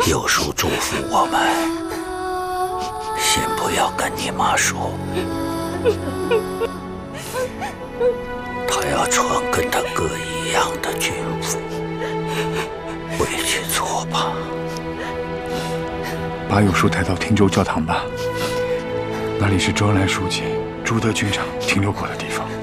有书嘱咐我们，先不要跟你妈说，她要穿跟她哥一样的军服，回去做吧。 把有书抬到汀州教堂吧，那里是周恩来书记、朱德军长停留过的地方。